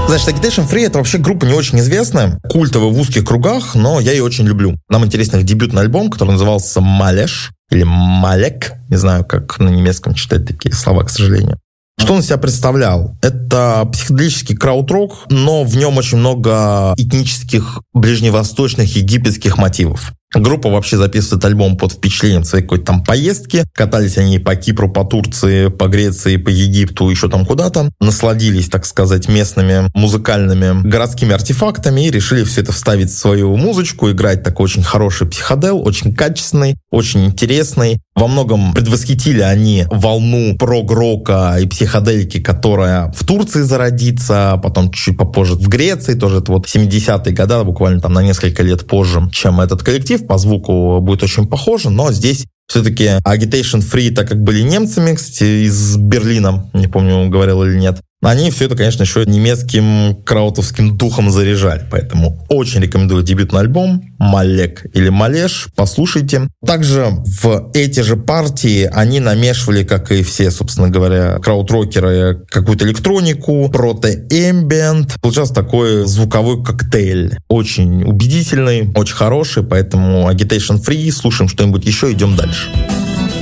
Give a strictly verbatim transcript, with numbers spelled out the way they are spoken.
Значит, Agitation Free — это вообще группа не очень известная, культовая в узких кругах, но я ее очень люблю. Нам интересен их дебютный альбом, который назывался «Малеш» или «Малек». Не знаю, как на немецком читать такие слова, к сожалению. Что он из себя представлял? Это психоделический крауд-рок, но в нем очень много этнических, ближневосточных, египетских мотивов. Группа вообще записывает альбом под впечатлением своей какой-то там поездки. Катались они по Кипру, по Турции, по Греции, по Египту, еще там куда-то. Насладились, так сказать, местными музыкальными городскими артефактами и решили все это вставить в свою музычку, играть такой очень хороший психодел, очень качественный, очень интересный. Во многом предвосхитили они волну прог-рока и психоделики, которая в Турции зародится, потом чуть попозже в Греции, тоже это вот семидесятые годы, буквально там на несколько лет позже, чем этот коллектив. По звуку будет очень похоже, но здесь все-таки Agitation Free, так как были немцами, кстати, из Берлина, не помню, говорил или нет, они все это, конечно, еще немецким краутовским духом заряжали. Поэтому очень рекомендую дебютный альбом «Малек» или «Малеш». Послушайте. Также в эти же партии они намешивали, как и все, собственно говоря, краудрокеры, какую-то электронику, прото-эмбиент. Получался такой звуковой коктейль. Очень убедительный, очень хороший, поэтому Agitation Free. Слушаем что-нибудь еще, идем дальше.